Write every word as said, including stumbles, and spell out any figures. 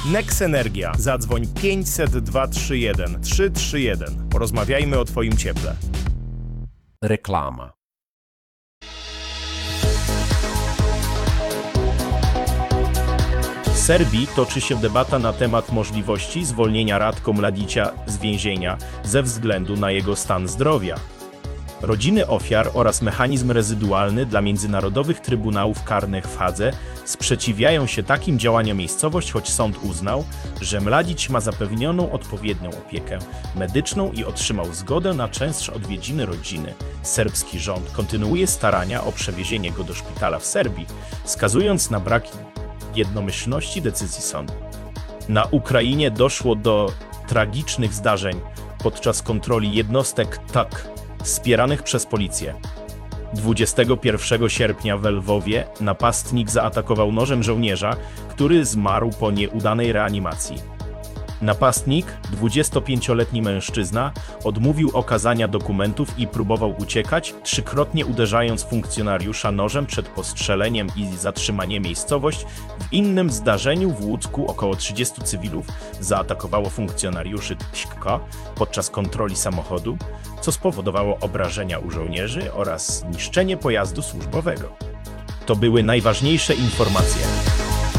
Nex Energia. Zadzwoń pięćset dwa trzy jeden trzy trzy jeden. Porozmawiajmy o Twoim cieple. Reklama. W Serbii toczy się debata na temat możliwości zwolnienia Ratko Mladicia z więzienia ze względu na jego stan zdrowia. Rodziny ofiar oraz mechanizm rezydualny dla międzynarodowych trybunałów karnych w Hadze sprzeciwiają się takim działaniom miejscowość, choć sąd uznał, że Mladić ma zapewnioną odpowiednią opiekę medyczną i otrzymał zgodę na częstsze odwiedziny rodziny. Serbski rząd kontynuuje starania o przewiezienie go do szpitala w Serbii, wskazując na brak jednomyślności decyzji sądu. Na Ukrainie doszło do tragicznych zdarzeń podczas kontroli jednostek T A K wspieranych przez policję. dwudziestego pierwszego sierpnia w Lwowie napastnik zaatakował nożem żołnierza, który zmarł po nieudanej reanimacji. Napastnik, dwudziestopięcioletni mężczyzna, odmówił okazania dokumentów i próbował uciekać, trzykrotnie uderzając funkcjonariusza nożem przed postrzeleniem i zatrzymaniem. Miejscowość. W innym zdarzeniu w Łucku około trzydziestu cywilów zaatakowało funkcjonariuszy T S K podczas kontroli samochodu, co spowodowało obrażenia u żołnierzy oraz zniszczenie pojazdu służbowego. To były najważniejsze informacje.